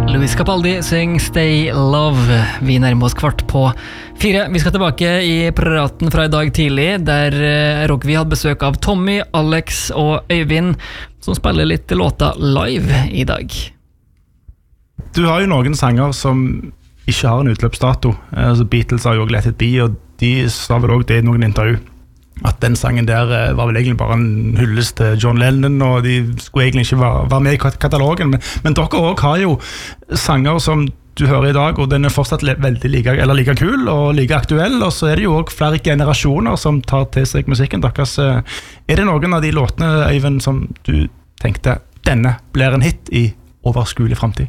Luis Capaldi syng Stay Love. Vi nærmer oss 3:15. Vi skal tilbake i praten fra i dag tidlig, der Rogvi hadde besøk av Tommy, Alex og Øyvind, som spiller litt låter live i dag. Du har jo noen sanger som ikke har en utløpsdato. Beatles har jo også Let It Be, og de sa vel også det i noen intervju, at den sangen der var vel egentlig bare en hyllest til John Lennon, og de skulle egentlig ikke være med i katalogen, men dere også har jo sanger som du hører i dag, og den er fortsatt veldig like kul og like aktuell, og så er det jo også flere generasjoner som tar til seg musikken deres. Er det noen av de låtene, Øyvind, som du tenkte, denne blir en hit i overskuelig fremtid?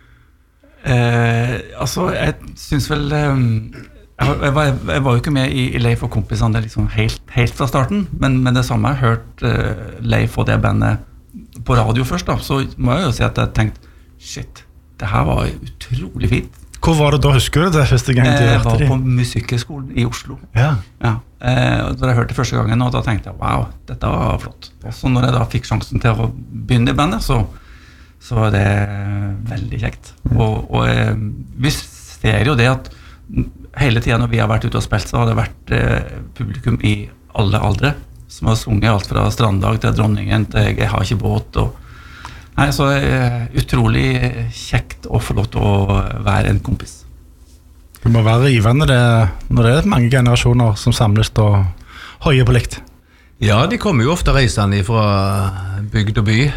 Altså, jeg synes vel... Jeg var jo ikke med i Leif og kompisene liksom helt fra starten, men det samme jeg hørte Leif og det bandet på radio først da, så må jeg jo si at jeg tenkte, shit, det her var utrolig fint. Hvor var det da, husker du det første gang du hørte det? Jeg var på de? Musikkhøgskolen i Oslo. Ja. Da jeg hørte det første gangen, og da tenkte jeg, wow, dette var flott. Og så når jeg da fikk sjansen til å begynne i bandet, så var det veldig kjekt. Og vi ser jo det at hele tiden når vi har vært ute og spilt, så har det vært publikum i alle aldre, som har sunget alt fra Stranddag til Dronningen til Jeg har ikke båt. Så utrolig kjekt å få lov til å være en kompis. Det må være rivende når det er mange generasjoner som samles og høyer på likt. Ja, de kommer jo ofte reisende fra bygd og by.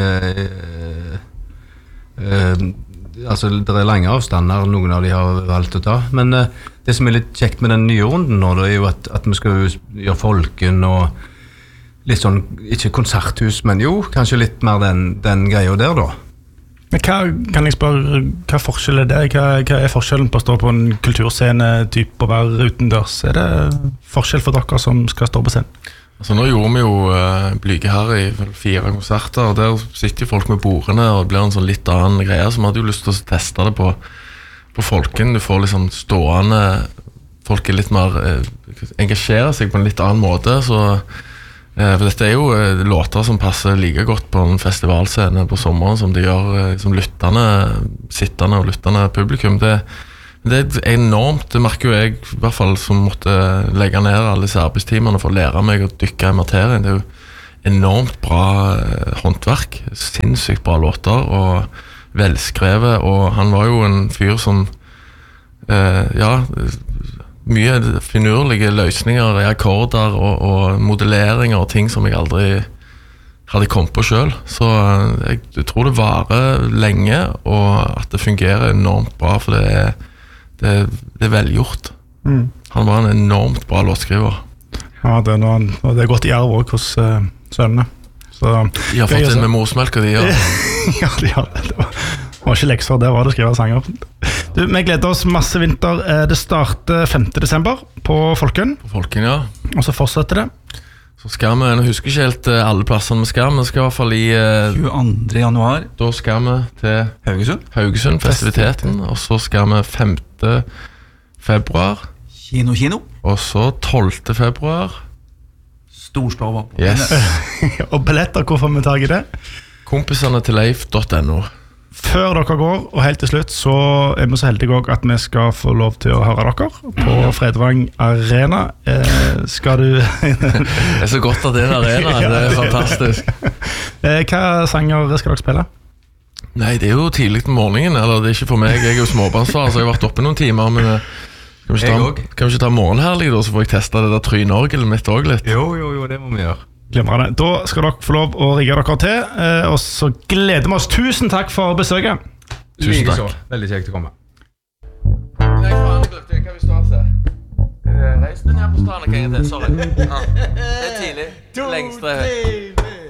Altså, det er lange avstander, noen av de har valgt å ta, men det som er litt kjekt med den nye runden nå, det er jo at vi skal gjøre folken og litt sånn, ikke konserthus, men jo, kanskje litt mer den greia der da. Men kan jeg spørre, hva forskjell er det? Hva er forskjellen på å stå på en kulturscene typ og være utendørs? Er det forskjell for dere som skal stå på scenen? Altså nå gjorde vi jo Blyge her i 4 konserter, og der sitter folk med bordene, og det blir en sånn litt annen greie, så vi hadde jo lyst til å teste det på folken. Du får liksom stående, folk er litt mer, engasjerer seg på en litt annen måte, så for dette er jo låter som passer like godt på en festivalscene på sommeren, som de gjør som sittende og lyttende publikum. Det er enormt, det merker jo jeg i hvert fall som måtte legge ned alle disse arbeidstimene for å lære meg å dykke i materien. Det er jo enormt bra håndverk, sinnssykt bra låter og velskrevet, og han var jo en fyr som mye finurlige løsninger i akkorder og modelleringer og ting som jeg aldri hadde kommet på selv. Så jeg tror det varer lenge, og at det fungerer enormt bra, for det er velgjort. Han var en enormt bra låtskriver. Ja, det er gått i arv også hos sønnene. De har fått inn med morsmelk, og de gjør. Ja, de har det. Det var ikke lekser, det var det å skrive sanger. Du, vi gleder oss masse vinter. Det starter 5. desember på Folken. På Folken, ja. Og så fortsetter det. Så skal vi, nå husker ikke helt alle plassene vi skal i hvert fall i 22. januar. Da skal vi til Haugesund, festiviteten, og så skal vi 5. februar. Kino. Og så 12. februar. Storstova. Yes. Og billetter, hvor får vi tag i det? Kompisene til Leif.no. Før dere går, og helt til slutt, så er vi så heldige også at vi skal få lov til å høre dere på Fredvang Arena. Skal du... Det er så godt at det er en arena, det er fantastisk. Hva sanger skal dere spille? Nei, det er jo tidlig om morgenen, eller det er ikke for meg, jeg er jo småbarnsfar, så jeg har vært oppe noen timer, men kan vi ikke ta morgenherlig da, så får jeg teste det der trynorgelet mitt også litt? Jo, det må vi gjøre. Glemmer det. Da skal dere få lov å rigge dere til, og så gleder vi oss. Tusen takk for besøket. Tusen takk. Veldig kjekt å komme. Nei, faen, jeg glemte, hva vi står til? Reis den her på stranden, kan jeg til, sorry. Det er tidlig. Lengst det.